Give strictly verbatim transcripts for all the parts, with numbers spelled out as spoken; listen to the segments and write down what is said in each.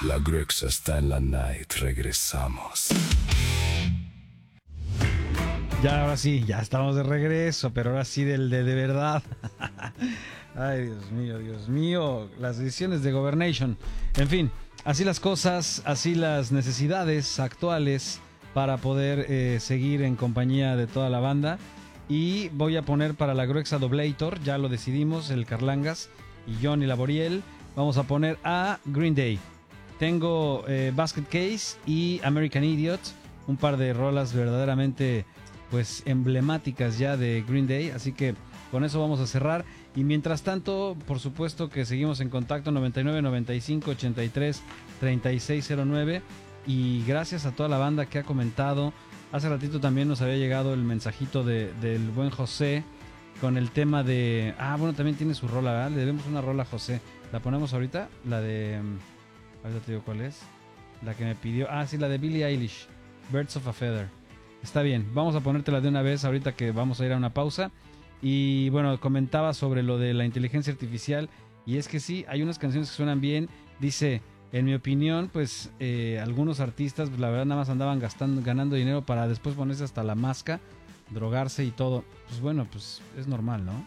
La Grexa está en la night, regresamos. Ya, ahora sí, ya estamos de regreso, pero ahora sí del de, de verdad. Ay, Dios mío, Dios mío, las decisiones de Governation. En fin, así las cosas, así las necesidades actuales para poder eh, seguir en compañía de toda la banda. Y voy a poner para la Gruexa Doblator, ya lo decidimos, el Carlangas y Johnny Laboriel. Vamos a poner a Green Day. Tengo eh, Basket Case y American Idiot, un par de rolas verdaderamente pues emblemáticas ya de Green Day, así que con eso vamos a cerrar. Y mientras tanto, por supuesto que seguimos en contacto noventa y nueve, noventa y cinco, ochenta y tres, treinta y seis cero nueve. Y gracias a toda la banda que ha comentado. Hace ratito también nos había llegado el mensajito de, del buen José con el tema de... Ah, bueno, también tiene su rola, ¿verdad? Le debemos una rola a José. ¿La ponemos ahorita? La de... Ahorita te digo cuál es. La que me pidió... Ah, sí, la de Billie Eilish. Birds of a Feather. Está bien, vamos a ponértela de una vez ahorita que vamos a ir a una pausa. Y bueno, comentaba sobre lo de la inteligencia artificial. Y es que sí, hay unas canciones que suenan bien. Dice, en mi opinión, pues eh, algunos artistas, pues, la verdad nada más andaban gastando, ganando dinero para después ponerse hasta la masca, drogarse y todo. Pues bueno, pues es normal, ¿no?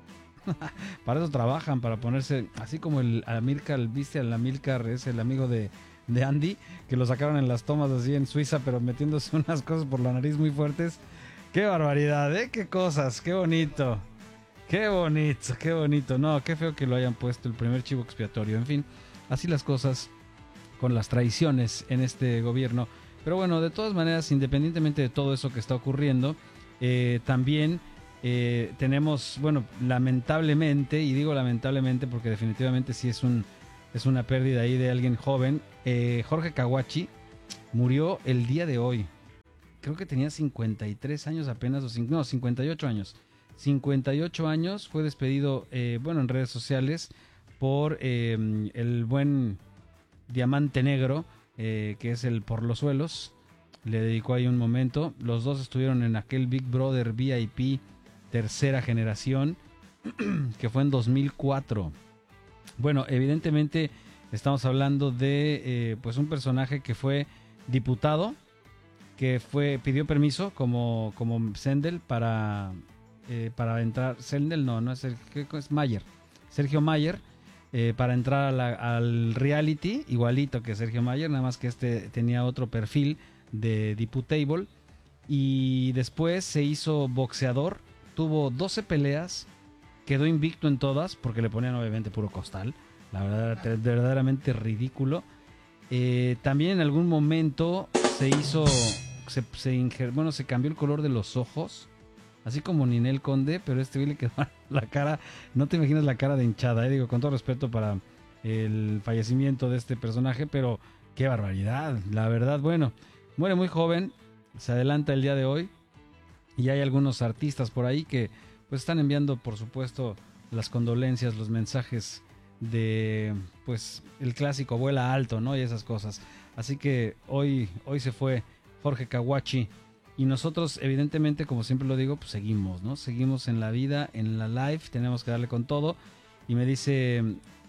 Para eso trabajan, para ponerse, así como el Amilcar, viste al Amilcar, es el amigo de, de Andy, que lo sacaron en las tomas así en Suiza, pero metiéndose unas cosas por la nariz muy fuertes. ¡Qué barbaridad, eh! ¡Qué cosas! ¡Qué bonito! ¡Qué bonito! ¡Qué bonito! No, qué feo que lo hayan puesto el primer chivo expiatorio. En fin, así las cosas con las traiciones en este gobierno. Pero bueno, de todas maneras, independientemente de todo eso que está ocurriendo, eh, también... Eh, tenemos, bueno, lamentablemente, y digo lamentablemente porque definitivamente sí es un es una pérdida ahí de alguien joven. eh, Jorge Kawachi murió el día de hoy. Creo que tenía cincuenta y tres años apenas, o cinco, no, cincuenta y ocho años. cincuenta y ocho años, fue despedido, eh, bueno, en redes sociales por eh, el buen Diamante Negro, eh, que es el Por los Suelos. Le dedicó ahí un momento. Los dos estuvieron en aquel Big Brother V I P tercera generación, que fue en dos mil cuatro. Bueno, evidentemente estamos hablando de eh, pues un personaje que fue diputado, que fue pidió permiso como, como Sendel para, eh, para entrar. Sendel no, no es, el, es Mayer, Sergio Mayer, eh, para entrar a la, al reality, igualito que Sergio Mayer, nada más que este tenía otro perfil de Diputable. Y después se hizo boxeador. Tuvo doce peleas, quedó invicto en todas, porque le ponían obviamente puro costal, la verdad, verdaderamente ridículo. Eh, también en algún momento se hizo, se, se inger, bueno, se cambió el color de los ojos, así como Ninel Conde, pero este güey le quedó la cara, no te imaginas la cara de hinchada, eh, digo, con todo respeto para el fallecimiento de este personaje, pero qué barbaridad, la verdad. Bueno, muere muy joven, se adelanta el día de hoy. Y hay algunos artistas por ahí que pues están enviando, por supuesto, las condolencias, los mensajes de pues el clásico vuela alto, ¿no? Y esas cosas. Así que hoy, hoy se fue Jorge Kawachi. Y nosotros, evidentemente, como siempre lo digo, pues seguimos, ¿no? Seguimos en la vida, en la live, tenemos que darle con todo. Y me dice,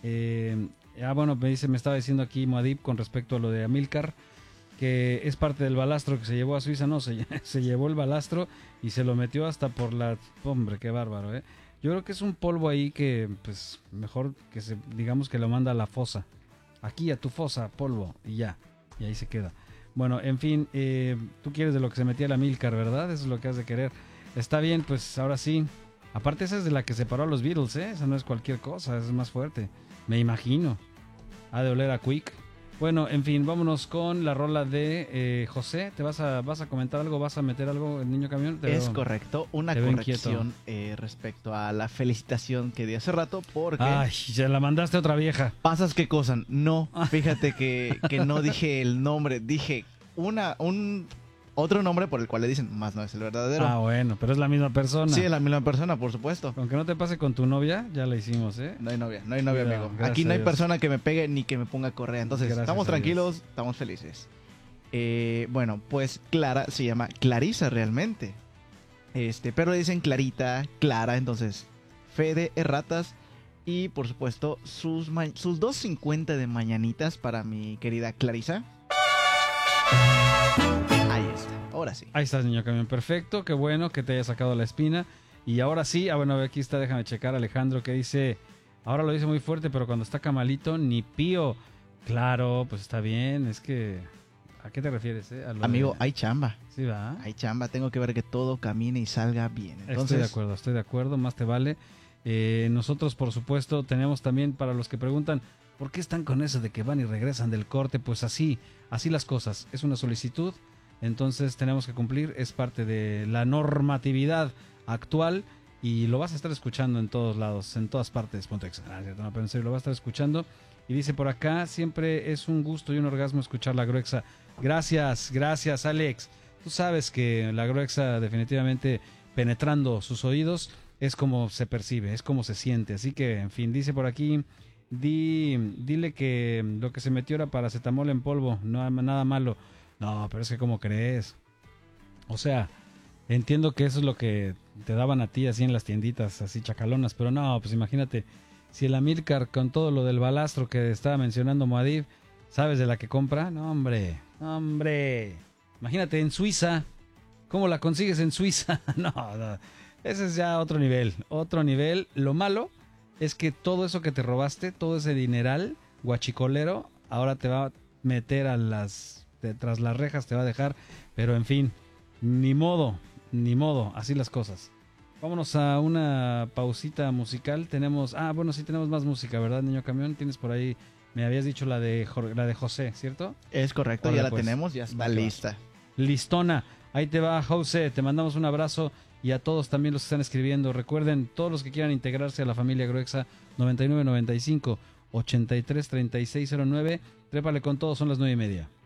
eh, ah, bueno, me dice, me estaba diciendo aquí Moadib con respecto a lo de Amilcar, que es parte del balastro que se llevó a Suiza. No, se, se llevó el balastro y se lo metió hasta por la... Hombre, qué bárbaro, ¿eh? Yo creo que es un polvo ahí que, pues, mejor que se, digamos que lo manda a la fosa. Aquí a tu fosa, polvo, y ya. Y ahí se queda. Bueno, en fin, eh, tú quieres de lo que se metía la Milcar, ¿verdad? Eso es lo que has de querer. Está bien, pues, ahora sí. Aparte, esa es de la que separó a los Beatles, ¿eh? Esa no es cualquier cosa, es más fuerte. Me imagino. Ha de oler a Quick. Bueno, en fin, vámonos con la rola de eh, José. ¿Te vas a, vas a comentar algo? ¿Vas a meter algo, el niño camión? Te es veo, correcto, una corrección eh, respecto a la felicitación que di hace rato, porque... Ay, ya la mandaste a otra vieja. ¿Pasas qué cosa? No, fíjate que, que no dije el nombre, dije una un otro nombre por el cual le dicen, más no es el verdadero. Ah, bueno, pero es la misma persona. Sí, es la misma persona, por supuesto. Aunque no te pase con tu novia, ya la hicimos, ¿eh? No hay novia, no hay novia, Cuidado, amigo. Aquí no hay Dios. persona que me pegue ni que me ponga correa. Entonces, Gracias estamos tranquilos, Dios. estamos felices. Eh, bueno, pues Clara se llama Clarisa realmente. Este, pero le dicen Clarita, Clara, entonces, fe de erratas. Y por supuesto, sus, ma- sus dos cincuenta de mañanitas para mi querida Clarisa. Ahí está, ahora sí. Ahí estás, niño camión, perfecto, qué bueno que te haya sacado la espina. Y ahora sí, ah bueno, aquí está, déjame checar Alejandro que dice, ahora lo dice muy fuerte, pero cuando está camalito, ni pío. Claro, pues está bien, es que, ¿a qué te refieres? Eh? A lo Amigo, de... hay chamba. Sí, va. Hay chamba, tengo que ver que todo camine y salga bien. Entonces, Estoy de acuerdo, estoy de acuerdo, más te vale. Eh, nosotros, por supuesto, tenemos también, para los que preguntan, ¿por qué están con eso de que van y regresan del corte? Pues así, así las cosas. Es una solicitud, entonces tenemos que cumplir, es parte de la normatividad actual y lo vas a estar escuchando en todos lados, en todas partes. Ponte ex- ah, cierto, no, pero en serio, lo vas a estar escuchando. Y dice por acá, siempre es un gusto y un orgasmo escuchar la Gruexa. Gracias, gracias, Alex. Tú sabes que la Gruexa definitivamente penetrando sus oídos es como se percibe, es como se siente. Así que, en fin, dice por aquí, di, dile que lo que se metió era paracetamol en polvo, no nada malo. No, pero es que ¿cómo crees? O sea, entiendo que eso es lo que te daban a ti así en las tienditas, así chacalonas, pero no, pues imagínate, si el Amilcar con todo lo del balastro que estaba mencionando Moadib, ¿sabes de la que compra? No, hombre, hombre. Imagínate en Suiza, ¿cómo la consigues en Suiza? no, no. Ese es ya otro nivel, otro nivel. Lo malo es que todo eso que te robaste, todo ese dineral guachicolero, ahora te va a meter a las, de, tras las rejas, te va a dejar, pero en fin, ni modo, ni modo, así las cosas. Vámonos a una pausita musical, tenemos, ah, bueno, sí tenemos más música, ¿verdad, niño camión? Tienes por ahí, me habías dicho la de, la de José, ¿cierto? es correcto, Órale, ya la pues. tenemos, ya está Va que va. lista. Listona, ahí te va, José, te mandamos un abrazo. Y a todos también los que están escribiendo. Recuerden, todos los que quieran integrarse a la familia Gruexa, noventa y nueve noventa y cinco ochenta y tres treinta y seis cero nueve. Trépale con todo, son las nueve y media.